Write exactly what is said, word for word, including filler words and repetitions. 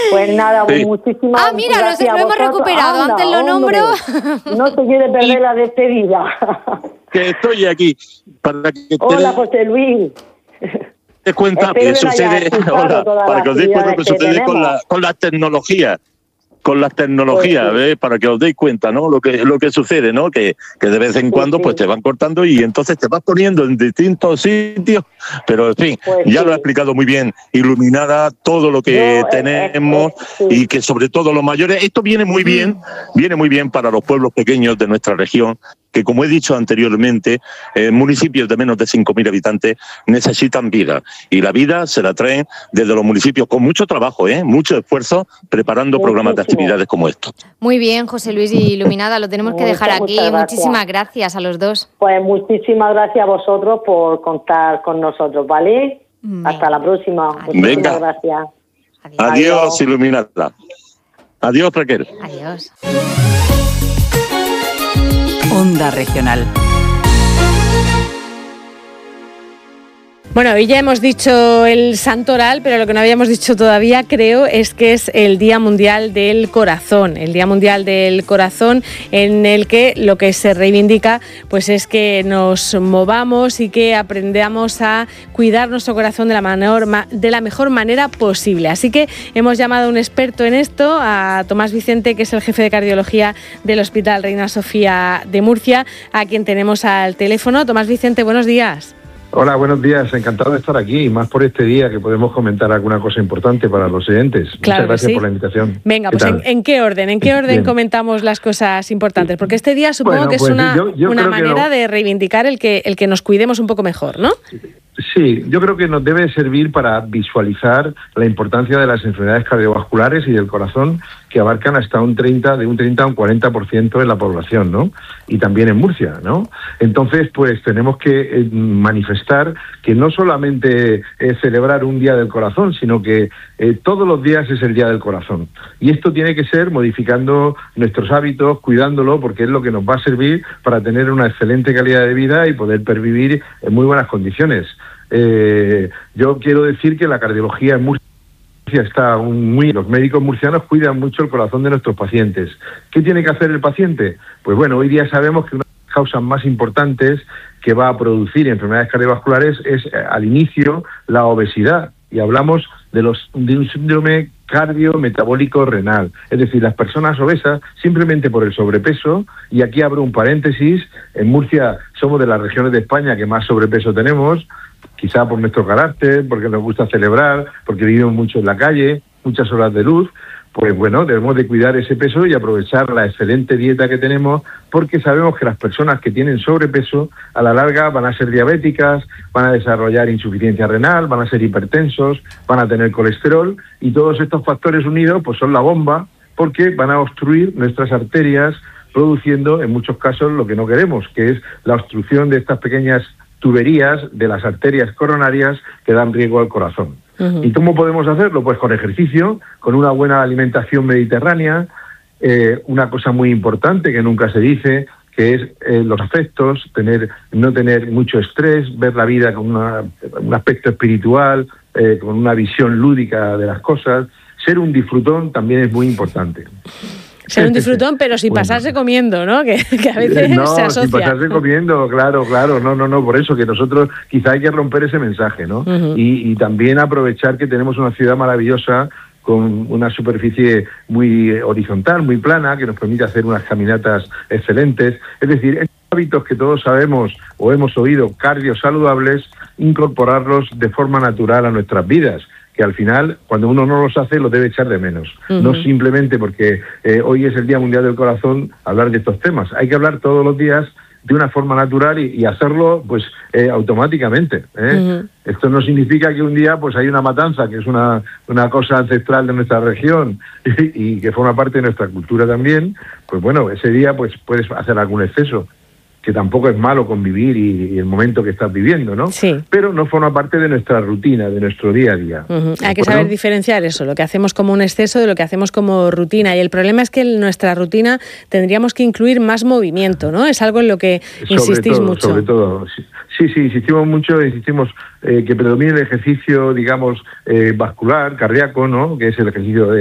Pues nada, Sí. muchísimas Ah, mira, gracias. lo, lo hemos vosotros. recuperado. Anda, Antes lo nombro. hombre, no se quiere perder la despedida. Que estoy aquí para que Hola, te José Luis. des cuenta Espero que que me hayas sucede, escuchado hola, todas para las que os deis cuenta que actividades que sucede con tenemos. la, con las tecnologías. Con las tecnologías, Pues sí. ¿ves? Para que os deis cuenta, ¿no? Lo que lo que sucede, ¿no? Que, que de vez en Sí, cuando sí. pues te van cortando y entonces te vas poniendo en distintos sitios, pero en fin, Pues ya sí. lo ha explicado muy bien, Iluminada, todo lo que Yo, eh, tenemos eh, eh, sí. y que sobre todo los mayores, esto viene muy bien, viene muy bien para los pueblos pequeños de nuestra región, que como he dicho anteriormente, eh, municipios de menos de cinco mil habitantes necesitan vida, y la vida se la traen desde los municipios con mucho trabajo, ¿eh? Mucho esfuerzo, preparando Muchísimo. programas de actividades como estos. Muy bien, José Luis y Iluminada, lo tenemos que Muchas, dejar aquí. muchas gracias. Muchísimas gracias a los dos. Pues muchísimas gracias a vosotros por contar con nosotros, ¿vale? Venga. Hasta la próxima. Adiós. Muchísimas Venga. gracias. Adiós. Adiós, Adiós. Iluminada. Adiós, Raquel. Adiós. Onda Regional. Bueno, hoy ya hemos dicho el santoral, pero lo que no habíamos dicho todavía, creo, es que es el Día Mundial del Corazón. El Día Mundial del Corazón, en el que lo que se reivindica pues es que nos movamos y que aprendamos a cuidar nuestro corazón de la, menor, de la mejor manera posible. Así que hemos llamado a un experto en esto, a Tomás Vicente, que es el jefe de cardiología del Hospital Reina Sofía de Murcia, a quien tenemos al teléfono. Tomás Vicente, buenos días. Hola, buenos días. Encantado de estar aquí, y más por este día que podemos comentar alguna cosa importante para los oyentes. Claro Muchas gracias sí. por la invitación. Venga, ¿Qué pues en, tal? ¿en qué orden? ¿En qué orden Bien. comentamos las cosas importantes? Porque este día supongo Bueno, que es pues una, yo- yo una creo que manera no. de reivindicar el que, el que nos cuidemos un poco mejor, ¿no? Sí, yo creo que nos debe servir para visualizar la importancia de las enfermedades cardiovasculares y del corazón, que abarcan hasta un treinta, de un treinta a un cuarenta por ciento de la población, ¿no? Y también en Murcia, ¿no? Entonces, pues tenemos que eh, manifestar que no solamente es celebrar un Día del Corazón, sino que eh, todos los días es el Día del Corazón. Y esto tiene que ser modificando nuestros hábitos, cuidándolo, porque es lo que nos va a servir para tener una excelente calidad de vida y poder pervivir en muy buenas condiciones. Eh, yo quiero decir que la cardiología en Murcia está muy, los médicos murcianos cuidan mucho el corazón de nuestros pacientes. ¿Qué tiene que hacer el paciente? Pues bueno, hoy día sabemos que una de las causas más importantes que va a producir enfermedades cardiovasculares es eh, al inicio la obesidad, y hablamos de los de un síndrome cardiometabólico renal, es decir, las personas obesas simplemente por el sobrepeso. Y aquí abro un paréntesis: en Murcia somos de las regiones de España que más sobrepeso tenemos, quizá por nuestro carácter, porque nos gusta celebrar, porque vivimos mucho en la calle, muchas horas de luz. Pues bueno, debemos de cuidar ese peso y aprovechar la excelente dieta que tenemos, porque sabemos que las personas que tienen sobrepeso a la larga van a ser diabéticas, van a desarrollar insuficiencia renal, van a ser hipertensos, van a tener colesterol, y todos estos factores unidos pues son la bomba, porque van a obstruir nuestras arterias, produciendo en muchos casos lo que no queremos, que es la obstrucción de estas pequeñas tuberías de las arterias coronarias que dan riesgo al corazón. Uh-huh. ¿Y cómo podemos hacerlo? Pues con ejercicio, con una buena alimentación mediterránea, eh, una cosa muy importante que nunca se dice, que es eh, los afectos, tener, no tener mucho estrés, ver la vida con una, un aspecto espiritual, eh, con una visión lúdica de las cosas. Ser un disfrutón también es muy importante. Ser un disfrutón, pero sin bueno. pasarse comiendo, ¿no? Que, que a veces no, se asocia. sin pasarse comiendo, claro, claro, no, no, no, por eso que nosotros quizá hay que romper ese mensaje, ¿no? Uh-huh. y, y también aprovechar que tenemos una ciudad maravillosa con una superficie muy horizontal, muy plana, que nos permite hacer unas caminatas excelentes. Es decir, estos hábitos que todos sabemos o hemos oído, cardiosaludables, incorporarlos de forma natural a nuestras vidas, que al final, cuando uno no los hace, los debe echar de menos. Uh-huh. No simplemente porque eh, hoy es el Día Mundial del Corazón hablar de estos temas. Hay que hablar todos los días de una forma natural y, y hacerlo pues eh, automáticamente. ¿eh? Uh-huh. Esto no significa que un día pues hay una matanza, que es una, una cosa ancestral de nuestra región y, y que forma parte de nuestra cultura también. Pues bueno, ese día pues puedes hacer algún exceso, que tampoco es malo convivir y, y el momento que estás viviendo, ¿no? Sí. Pero no forma parte de nuestra rutina, de nuestro día a día. Uh-huh. Hay que saber diferenciar eso, lo que hacemos como un exceso de lo que hacemos como rutina. Y el problema es que en nuestra rutina tendríamos que incluir más movimiento, ¿no? Es algo en lo que sobre insistís todo, mucho. Sobre todo, sí, sí, sí insistimos mucho, insistimos eh, que predomine el ejercicio, digamos, eh, vascular, cardíaco, ¿no? Que es el ejercicio de